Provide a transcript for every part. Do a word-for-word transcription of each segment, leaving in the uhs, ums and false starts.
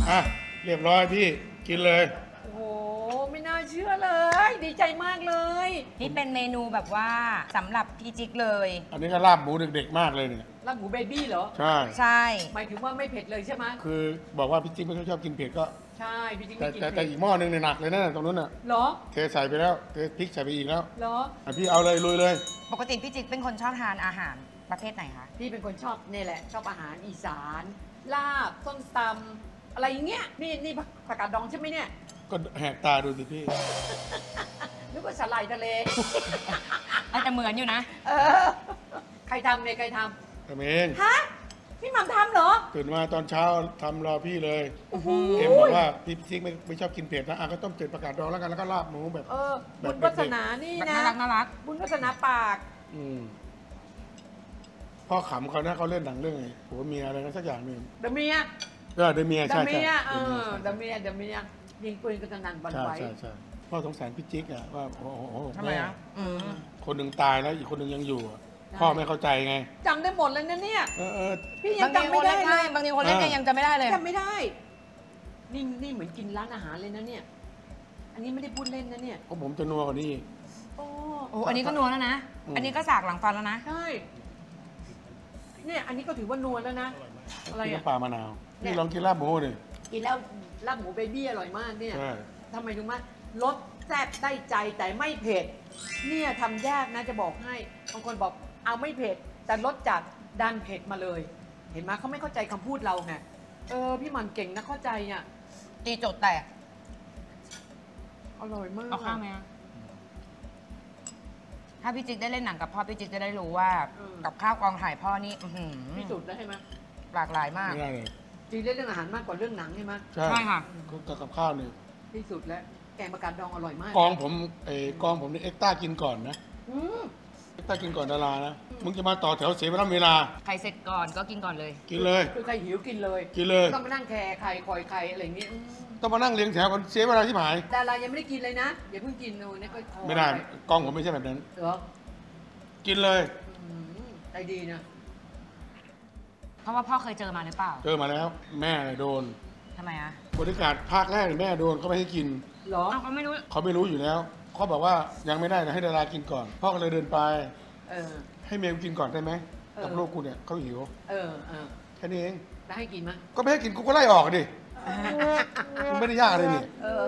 อ่ะเรียบร้อยพี่กินเลยโอ้โหไม่น่าเชื่อเลย ดีใจมากเลยนี่เป็นเมนูแบบว่าสำหรับพี่จิ๊กเลยอันนี้ก็ลาบหมูเด็กๆมากเลยเนี่ยลาบหมูเบบี้เหรอใช่ใช่หมายถึงว่าไม่เผ็ดเลยใช่ไหมคือบอกว่าพี่จิ๊กไม่ค่อยชอบกินเผ็ดก็ใช่พี่จิ๊กแต่ไม่กินแต่แต่เผ็ดอีกหม้อนึงเนี่ยหนักเลยนะตรงนู้นน่ะเหรอเทใส่ไปแล้วเทพริกใส่ไปอีกแล้วเหรออ่ะพี่เอาเลยลุยเลยปกติพี่จิ๊กเป็นคนชอบทานอาหารประเภทไหนคะพี่เป็นคนชอบเนี่ยแหละ ชอบอาหารอีสาน ลาบส้มตำอะไรอย่างเงี้ย นี่นี่ผักกาดดองใช่ไหมเนี่ยก็แหกตาดูสิพี่นึกว่าสไลด์ทะเลอาจจะเหมือนอยู่นะเออ ใครทำเนี่ยใครททำเองำฮะ พี่หม่ำทำเหรอตื่นมาตอนเช้าทำรอพี่เลยโอ้โหเอ็มบอกว่าพี่จิ๊กไม่ไม่ชอบกินเผ็ดนะอ่ะก็ต้มเผ็ดประกาศดองแล้วกันแล้วก็ลาบหมูแบบเออแบบบุญวัฒนานี่แบบนะน่ารักน่ารักบุญวัฒนาปากอืมพ่อขำเขานะเขาเล่นหนังเรื่องไงผัวเมียอะไรนะสักอย่างหนึ่งเดอะเมียก็เดอะเมียเดใช่อะใช่เมียเอเดอะเมียอเดอะเมียเดอะเมียยิงปืนกันสนั่นบันใช่ไหวใช่ใช่พ่อสงสารพี่จิ๊กอะว่าโอ้โหทำไมอ่ะอืมคนหนึ่งตายแล้วอีกคนหนึ่งยังอยู่อะพ่อไม่เข้าใจไงจำได้หมดเลยนะเนี่ยเออเออพี่ยับาง งทีจำคไม่นได้เล่นเลใช่ยบางทีคนเล่นอ่าเนี่ยยังจำไม่ได้เลยจำไม่ได้ นี่นี่เหมือนกินร้านอาหารเลยนะเนี่ย อันนี้ไม่ได้พูดเล่นนะเนี่ยเพราะผมจะนัวกว่านี้อีกโอ้โอ้อันนี้ก็นัวแล้วนะอืมอันนี้ก็สากหลังฟันแล้วนะใช่เนี่ยอันนี้ก็ถือว่านัวแล้วนะอะไรกินอ่ะน้ำปลามะนาวเนี่ยนี่ลองกินลาบหมูดิกินแล้วลาบหมูเบบี้อร่อยมากเนี่ยใช่ทำไมรู้ไหมรสแซ่บได้ใจแต่ไม่เผ็ด เนี่ยทำยากนะจะบอกให้บางคนบอกเอาไม่เผ็ด แต่รสจัดดันเผ็ดมาเลย เห็นไหมเขาไม่เข้าใจคำพูดเราไงเออพี่หมันเก่งนะเข้าใจอ่ะตีโจทย์แตกอร่อยมากเอาข้าวไหมอะถ้าพี่จิ๊กได้เล่นหนังกับพ่อพี่จิ๊กจะได้รู้ว่า กับข้าวกองถ่ายพ่อนี่อื้อหือที่สุดแล้วใช่ไหมหลากหลายมากไม่ได้เลยจริงเล่นเรื่องอาหารมากกว่าเรื่องหนังใช่ไหมใช่ใช่ค่ะก็กับข้าวนี่ที่สุดแล้วแกงปลากาดดองอร่อยมากกองผมเออกองผมนี่เอ็กต้ากินก่อนนะอืมเอ็กต้ากินก่อนดารานะมึงจะมาต่อแถวเสียเวลาเวลาใครเสร็จก่อนก็กินก่อนเลยกินเลยคือใครหิวกินเลยกินเลยไม่ต้องมานั่งแคร์ใครคอยใครอะไรอย่างเงี้ยอืมต้องมานั่งเลี้ยงแถวกันเสียเวลาที่หมายดารายังไม่ได้กินเลยนะอย่าเพิ่งกินเลยนี่ก็คอยไม่ได้กองผมไม่ใช่แบบนั้นเหรอกินเลยอืมใจดีนะเพราะว่าพ่อเคยเจอมาหรือเปล่าเจอมาแล้ว แม่เนี่ยโดนทำไมอะบริการภาคแรกเนี่ยแม่โดนเขาไม่ให้กินเหรออ้าวก็ไม่รู้เขาไม่รู้อยู่แล้วเขาบอกว่ายังไม่ได้นะให้ดารากินก่อน พ่อก็เลยเดินไปเออให้เมลกินก่อนได้ไหมเออกับลูกกูเนี่ยเขาหิวเออเออแค่นี้เองแล้วให้กินไหมก็ไม่ให้กินกูก็ไล่ออกดิมันไม่ได้ยากเลยนี่เออ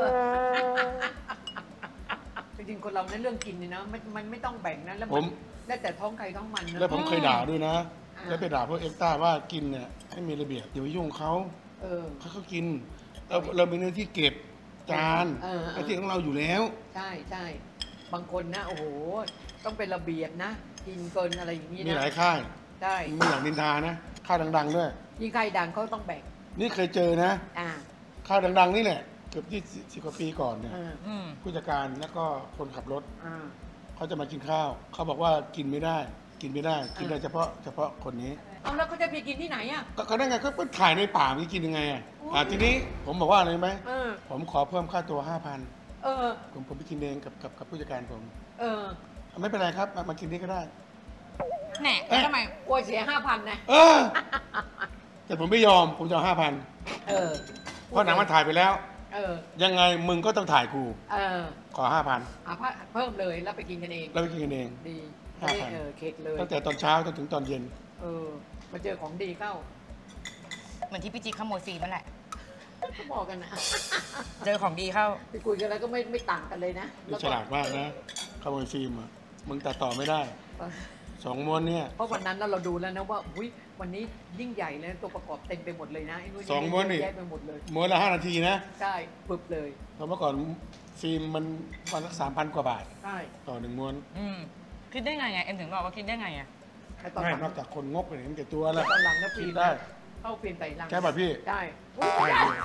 จริงๆคนเราในเรื่องกินเนี่ยนะมันมันไม่ต้องแบ่งนะแล้วผมแล้วแต่ท้องใครท้องมันนะแล้วผมเคยด่าด้วยนะอ่าแล้วไปด่าพวกเอ็กต้าว่ากินเนี่ยให้มีระเบียบอย่าไปยุ่งเขาเออเขาเขากินเราเรามีหน้าที่เก็บจานเออเออหน้าที่ของเราอยู่แล้วใช่ใช่บางคนนะโอ้โห ต้องเป็นระเบียบนะ กินเกินอะไรอย่างนี้มีนะหลายค่ายใช่ไม่อยากนินทานะค่ายดัง ๆ ด้วยยิ่งใครดังเขาต้องแบ่งนี่เคยเจอนะอ่าค่ายดัง ๆ นี่แหละเกือบยี่สิบกว่าปีก่อนเนี่ยเอออืมผู้จัดการแล้วก็คนขับรถอ่าเขาจะมากินข้าว เขาบอกว่ากินไม่ได้ กินไม่ได้ กินได้เฉพาะเฉพาะคนนี้เอาแล้วเขาจะไปกินที่ไหนอ่ะก็ก็ได้ไงก็ไปถ่ายในป่ามันจะกินยังไงอ่ะอ่าทีนี้ผมบอกว่าอะไรรู้ไหมเออผมขอเพิ่มค่าตัวห้าพันเออผมผมไปกินเองกับกับกับผู้จัดการผมเออไม่เป็นไรครับมามากินนี่ก็ได้แหน่แล้วทำไมกลัวเสียห้าพันนะเออ แต่ผมไม่ยอม ผมจะเอาห้าพันเออเพราะหนังมันถ่ายไปแล้วเออยังไงมึงก็ต้องถ่ายกูเออขอห้าพันอ่ะพะเพิ่มเลยแล้วไปกินกันเองแล้วไปกินกันเองดีห้าพันเออเค้กเลยตั้งแต่ตอนเช้าจนถึงตอนเย็นเออ มาเจอของดีเข้าเหมือนที่พี่จิ๊กขโมยฟิล์มนั่นแหละก็บอกกันนะเจอของดีเข้าไปคุยกันแล้วก็ไม่ไม่ต่างกันเลยนะนี่ฉลาดมากนะขโมยฟิล์มอ่ะ มึงตัดต่อไม่ได้ สองม้วนเนี่ยเพราะวันนั้นเราดูแล้วนะว่าอุ้ยวันนี้ยิ่งใหญ่เลยตัวประกอบเต็มไปหมดเลยนะไอ้นู่นสองม้วนนี่แยะไปหมดเลยม้วนละห้านาทีนะใช่ปึบเลยเพราะเมื่อก่อนฟิล์มมันวันละสามพันกว่าบาทใช่ต่อหนึ่งม้วนอืมคิดได้ไงไงเอ็มถึงบอกว่าคิดได้ไงอะแต่ตอนไม่หลังนอกจากคนงกไปเห็นแก่ตัวแต่แล้วตอนหลังนะฟิคิล์ดมได้เข้าฟิล์มใส่ลังใช่ป่ะพี่ได้ใช่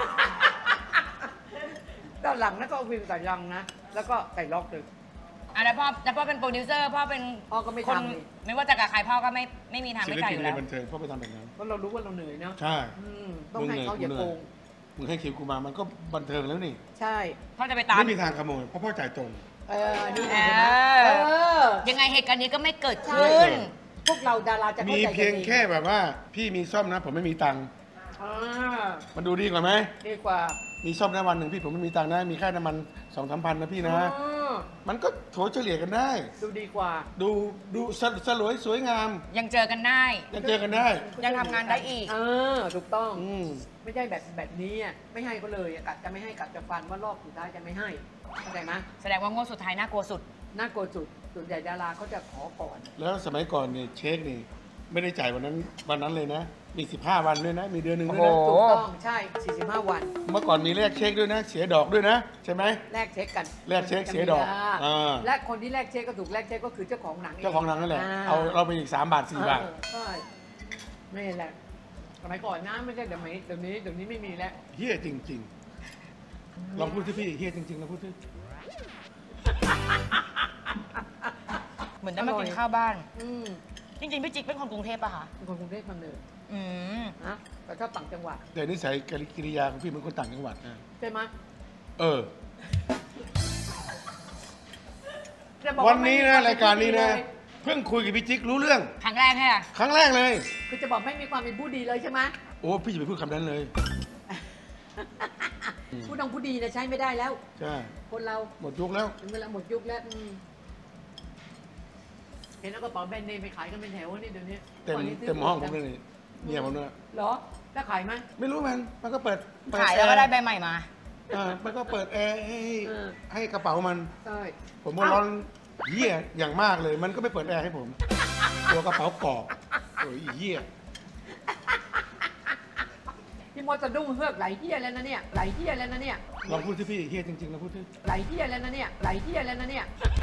ตอนหลังนะก็เอาฟิล์มใส่ลังนะแล้วก็ใส่ล็อกเลยอ่ะแล้วพ่อแล้วพ่อเป็นโปรดิวเซอร์พ่อเป็นพ่อก็ไม่คนทำนี่ไม่ว่าจะกับใครพ่อก็ไม่ไม่มีทางศิไม่ลจ่ายปิอน ยู่ในแล้วบันเทิงเพราะไปทำแบบนั้นเพราะเรารู้ว่าเราเหนื่อยเนาะใช่อืมต้องให้เขาอย่าโกงมึงให้คิวกูมา มันก็บันเทิงแล้วนี่ใช่พ่อจะไปตามไม่มีทางขโมย เพราะพ่อจ่ายตรงเออนี่เอเห็นไหมอเออยังไงเหตุการณ์นี้ก็ไม่เกิดใช่ขึ้นพวกเราดาราจะเข้ามีใจกันเพียงแค่แบบว่า พี่มีซ่อมนะ ผมไม่มีตังค์อ่ามันดูดีกว่าไหมดีกว่ามีซ่อมได้วันหนึ่งพี่ผมไม่มีตังค์นะมีค่าน้ำมันสองสามพันนะพี่นะอ๋อมันก็โถเฉลี่ยกันได้ดูดีกว่าดูดูสสลวยสวยงามยังเจอกันได้ยังเจอกันได้ยังทำงานได้อีกเออถูกต้องอืมไม่ใช่แบบแบบนี้อ่ะไม่ให้ก็เลยอะกัดจะไม่ให้กัดจะฟันว่ารอบสุดท้ายจะไม่ให้เข้าใจไหมแสดงว่างวดสุดท้ายน่ากลัวสุดน่ากลัวสุดส่วนใหญ่ดาราเขาจะขอก่อนแล้วสมัยก่อนเนี่ยเช็คนี่ไม่ได้จ่ายวันนั้นวันนั้นเลยนะ มีสิบห้าวันด้วยนะ มีเดือนหนึ่งด้วยนะโอ้โหถูกต้องใช่สี่สิบห้าวันเมื่อก่อนมีแลกเช็คด้วยนะ เสียดอกด้วยนะ ใช่ไหมแลกเช็คกันแลกเช็คเสียดอกอ่าและคนที่แลกเช็คก็ถูกแลกเช็คก็คือเจ้าของหนังเจ้าของหนังนั่นแหละ เอาเราไปอีกสามบาทสี่บาทเออใช่นี่แหละสมัยก่อนนะไม่ใช่เดี๋ยวนี้เดี๋ยวนี้เดี๋ยวนี้ไม่มีแล้วเฮี้ยจริง ๆ ลองพูดที่พี่เฮี้ยจริงๆลองพูดที่เหมือนได้มากินข้าวบ้านอืมจริงๆพี่จิ๊กเป็นคนกรุงเทพป่ะคะเป็นคนกรุงเทพกำเนิดอืมนะแต่ชอบต่างจังหวัดแต่นิสัยกิริยาของพี่เหมือนคนต่างจังหวัดนะใช่ไหมเออจะบอกวันนี้นะไม่มีรายการนี้นะเลยเพิ่งคุยกับพี่จิ๊กรู้เรื่องครั้งแรกแค่อะครั้งแรกเลยคือจะบอกไม่มีความเป็นผู้ดีเลยใช่ไหมโอ้พี่จะไปพูดคำนั้นเลย อืมผู้ดองผู้ดีนะใช้ไม่ได้แล้วใช่คนเราหมดยุคแล้วถึงเวลาหมดยุคแล้วอืมเห็นเอากระเป๋าแบรนด์เนมไปขายกันเป็นแถวนี่เดี๋ยวนี้เต็มก่นนี้ซื้เต็มห้องผมเลยนี่เมียผมเนี่ยเหรอแล้วขายไหมไม่รู้มัน มันก็เปิดเปิดขายแล้วก็ร์ได้ใบใหม่มาอ่ามันก็เปิดแอร์ให้เออให้กระเป๋ามันใช่ผมก็ร้อนเหี้ยอย่างมากเลย มันก็ไม่เปิดแอร์ให้ผม ตัวกระเป๋ากรอบโอ้ยเหี้ยพี่มดจะดุ้งเฮือกไหลเที่ยแล้วนะเนี่ยไหลเที่ยแล้วนะเนี่ยลองพูดที่พี่เหี้ยจริงๆลองพูดที่ไหลเที่ยแล้วนะเนี่ยไหลเที่ยแล้วนะเนี่ย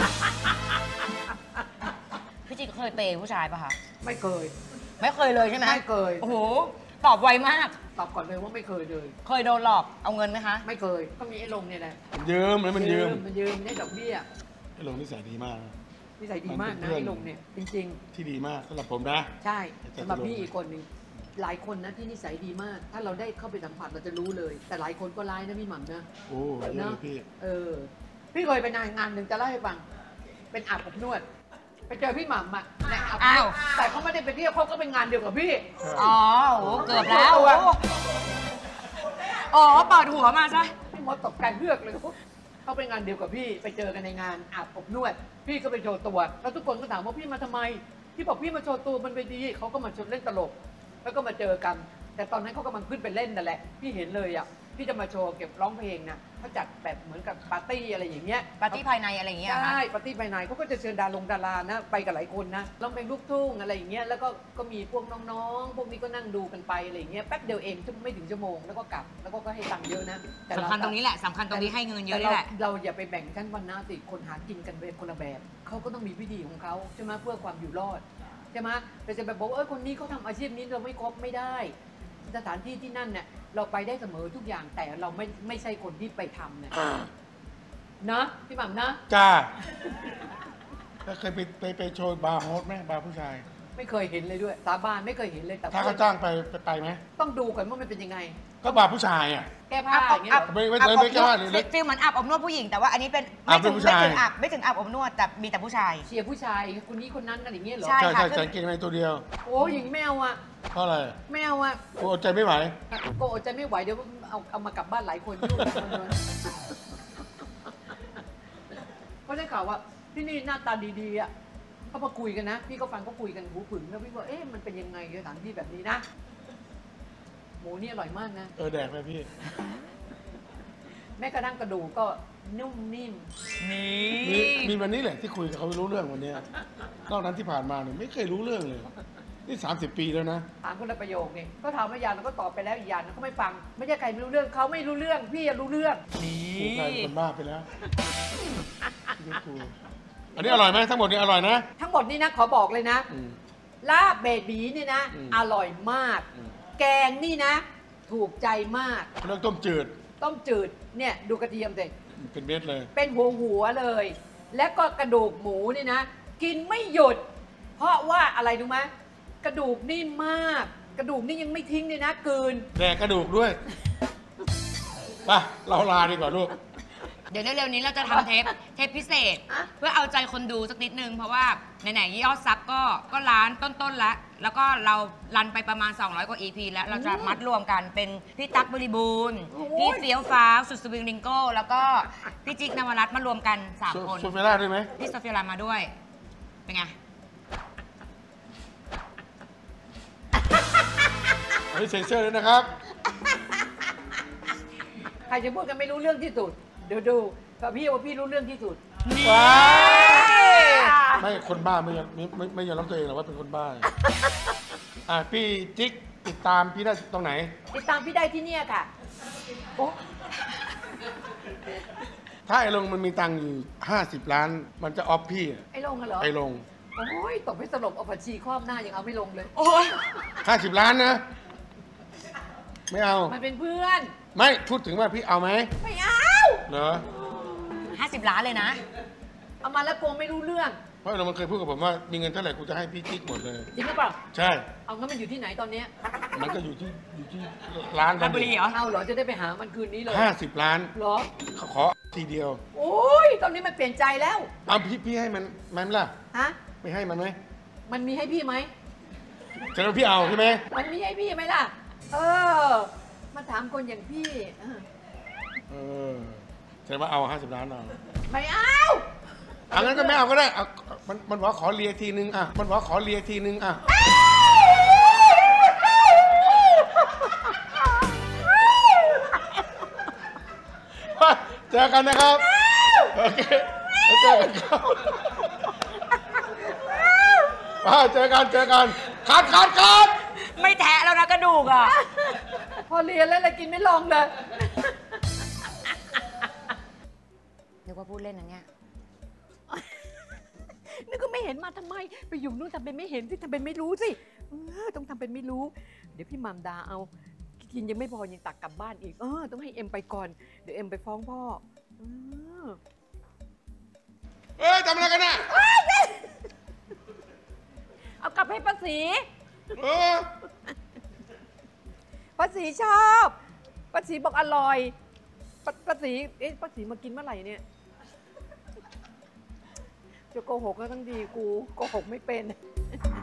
พี่จิ๊กเคยเปย์ผู้ชายป่ะคะไม่เคยไม่เคยเลยใช่ไหมไม่เคยโอ้โห ตอบไวมากตอบก่อนเลยว่าไม่เคยเลยเคยโดนหลอก เอาเงินไหมคะไม่เคยก็มีไอ้ลงเนี่ยแหละมันยืมแล้วมันยืมมันยืมได้ดอกเบี้ยไอ้ลงนิสัยดีมากนะนิสัยดีมากมันเป็นนะเพื่อนไอ้ลงเนี่ยจริงที่ดีมากสำหรับผมนะๆ ใช่แต่สำหรับตลกพี่อีกคนหนึ่งหลายคนนะที่นิสัยดีมาก ถ้าเราได้เข้าไปสัมผัสเราจะรู้เลย แต่หลายคนก็ร้ายนะพี่หม่ำนะโอ้เยอะเลยพี่เออ พี่เคยไปงานงานหนึ่งจะเล่าให้ฟัง เป็นอาบอบนวด ไปเจอพี่หม่ำอะในอาบอบนอ้าววดแต่เขาไม่ได้ไปเที่ยวเขาก็เป็นงานเดียวกับพี่อ๋อโหเกือบแล้วโอ้โหอ๋อเปิดหัวมาซะพี่มดตกใจเฮือกเลยเขาไปงานเดียวกับพี่ไปเจอกันในงานอาบอบนวด พี่ก็ไปโชว์ตัว แล้วทุกคนก็ถามว่าพี่มาทำไม พี่บอกพี่มาโชว์ตัวมันไปดีเขาก็มาชวนเล่นตลก แล้วก็มาเจอกัน แต่ตอนนั้นเขากำลังขึ้นไปเล่นนั่นแหละ พี่เห็นเลยอ่ะพี่จะมาโชว์เก็บร้องเพลงนะเขาจัดแบบเหมือนกับปาร์ตี้อะไรอย่างเงี้ยปาร์ตี้ภายในอะไรอย่างเงี้ยเหรอใช่คะปาร์ตี้ภายในเขาก็จะเชิญดารงดารานะไปกับหลายคนนะร้องเพลงลูกทุ่งอะไรอย่างเงี้ยแล้วก็ก็มีพวกน้องๆ พวกนี้ก็นั่งดูกันไปอะไรอย่างเงี้ยแป๊บเดียวเองไม่ถึงชั่วโมงแล้วก็กลับแล้วก็ก็ให้ตังค์เยอะนะแต่เาสำคัญตรงนี้แหละสำคัญตรงที่ให้เงินเยอะนี่แหละเราเราอย่าไปแบ่งชั้นวรรณะสิคนหากินกันเป็นคนละแบบเขาก็ต้องมีวิธีของเขาใช่ไหมเพื่อความอยู่รอดใช่ไหมแต่จะแบบบอกว่าเออคนนี้เขาทำอาชีพนี้เราไม่ครบไม่ได้ สถานที่ที่นั่นเนี่ยเราไปได้เสมอทุกอย่างแต่เราไม่ไม่ใช่คนที่ไปทำเนี่ยนะพี่หม่ำนะจ้าแล้วเคยไปไปไปโชว์บาร์โฮสไหมบาร์ผู้ชายไม่เคยเห็นเลยด้วยสาบานไม่เคยเห็นเลยแต่ถ้าเขาจ้างไปไปไปไหมต้องดูก่อนว่ามันเป็นยังไงก็บาร์ผู้ชายอ่ะแก้ผ้าอย่างเงี้ยเหรอไม่ไม่อาบไม่อบไม่นใช่วว่าดหรือฟิลเหมือนอาบอบนวดผู้หญิงแต่ว่าอันนี้เป็นอาบไม่ถึงเป็นผู้ไม่ชายถึงอาบไม่ถึงอาบอบนวดแต่มีแต่ผู้ชายเชียร์ผู้ชายคนนี้คนนั้นอะไรอย่างเงี้ยเหรอใช่ใช่ค่ะใช่ใส่กางเกงในตัวเดียวโอ้ยอย่างนี้ไม่เอาอะเพราะอะไรไม่เอาอะโอ้อดใจไม่ไหวก็อดใจไม่ไหวเดี๋ยวเอาเอามากลับบ้านหลายคนยุ่งเพราะได้ข่าวว่าที่นี่หน้าตาดีๆอะเขามาคุยกันนะ พี่ก็ฟังเขาคุยกันหูผึ่งแล้วพี่ว่าเอ๊ะมันเป็นยังไงสถานที่แบบนี้นะหมูนี่อร่อยมากนะเออแดกไปพี่แม้กระทั่งกระดูกก็นุ่มนิ่มนี่มีมีวันนี้แหละที่คุยกับเขารู้เรื่องวันเนี้ยนอกนั้นที่ผ่านมาเนี่ยไม่เคยรู้เรื่องเลย นี่สามสิบปีแล้วนะถามคนละประโยคนี่ก็ถามมาอย่างแล้วก็ตอบไปแล้วอีกอย่างแล้วก็ไม่ฟัง ไม่ใช่ใครไม่รู้เรื่องเขาไม่รู้เรื่อง พี่อะรู้เรื่องนี่กูกลายเป็นคนบ้าไปแล้วชีวิตกูอันนี้อร่อยไหมทั้งหมดนี้อร่อยนะทั้งหมดนี่นะขอบอกเลยนะอืมลาบเบบีนี่นะอืมอร่อยมากอืมแกงนี่นะ ถูกใจมากเรื่องต้มจืดต้มจืดเนี่ยดูกระเทียมสิเป็นเม็ดเลยเป็นหัวหัวๆเลย แล้วก็กระดูกหมูนี่นะ กินไม่หยุด เพราะว่าอะไรรู้ไหมกระดูกนิ่มมาก กระดูกนี่ยังไม่ทิ้งเลยนะกลืนแดกกระดูกด้วยไปเราลาดีกว่าลูกเดี๋ยวเร็วๆนี้เราจะทำเทปเทปพิเศษอะเพื่อเอาใจคนดูสักนิดนึง เพราะว่าไหนๆยอดซับก็ก็ล้านต้นๆแล้ว แล้วก็เรารันไปประมาณ สองร้อย กว่า อี พี แล้ว เราจะมัดรวมกันเป็นพี่ตั๊กบริบูรณ์พี่เฟี้ยวฟ้าวสุดสวิงลิงโก้ แล้วก็พี่จิ๊กนวรัตน์มารวมกัน สาม คนโซเฟล่าด้วยไหมพี่โซเฟียรามาด้วย เป็นไงอันนี้เซ็นเซอร์เลยนะครับใครจะพูดกันไม่รู้เรื่องที่สุด เดี๋ยวดูกับพี่ว่าพี่รู้เรื่องที่สุดว้ายไม่คนบ้าไม่ยอมไม่ไม่ไม่ยอมรับตัวเองหรอกว่าเป็นคนบ้า อ่ะพี่จิ๊กติดตามพี่ได้ตรงไหนติดตามพี่ได้ที่เนี่ยค่ะโอ้ถ้าไอ้ลงมันมีตังค์อยู่ห้าสิบล้าน มันจะออฟพี่อะไอ้ลงกันเหรอไอ้ลงโอ้ยตกให้สลบเอาผัดชีครอบหน้ายังเอาไม่ลงเลยโอ้ยห้าสิบล้านนะ ไม่เอามันเป็นเพื่อนไม่พูดถึงว่าพี่เอาไหมไม่เอาเหรอห้าสิบล้านเลยนะเอามาแล้วโกงไม่รู้เรื่องเพราะไอ้ลงมันเคยพูดกับผมว่ามีเงินเท่าไหร่กูจะให้พี่จิ๊กหมดเลยจริงหรือเปล่าใช่เอางั้นมันอยู่ที่ไหนตอนเนี้ยมันก็อยู่ที่อยู่ที่ร้านราชบุรีเหรอเอาเหรอจะได้ไปหามันคืนนี้เลยห้าสิบล้านเหรอขอขอทีเดียวโอ้ยตอนนี้มันเปลี่ยนใจแล้วเอาพี่พี่ให้มันมันไหมล่ะฮะไม่ให้มันไหมมันมีให้พี่ไหมจะเอาพี่เอาใช่ไหมมันมีให้พี่ไหมล่ะ เออ มาถามคนอย่างพี่เออเออแสดงว่าเอาห้าสิบล้านเอาไม่เอาอังั้นก็ไม่เอาก็ได้เอามันมันบอกขอเลียทีนึงอ่ะมันบอกขอเลียทีนึงอ่ะเจอกันนะครับโอเคเจอกันครับอ่าเจอกันเจอกันคัดคัดคัดไม่แทะแล้วนะกระดูกอ่ะพอเรียนแล้วเลยกินไม่ลงเลยนึกว่าพูดเล่นนะเนี่ยนึกก็ไม่เห็นมาทำไม ไปอยู่นู่นทำเป็นไม่เห็นสิทำเป็นไม่รู้สิเออต้องทำเป็นไม่รู้ เดี๋ยวพี่หมามดาเอา กินยังไม่พอยังตักกลับบ้านอีก เออ ต้องให้เอ็มไปก่อน เดี๋ยวเอ็มไปฟ้องพ่อเออเอ้ยทำอะไรกันน่ะเอากลับให้ป้าศรีเออป้าศรีชอบป้าศรีบอกอร่อยป้าป้าศรีเอ๊ะป้าศรีมากินเมื่อไหร่เนี่ยจะโกหกก็ต้องดีกูโกหกไม่เป็น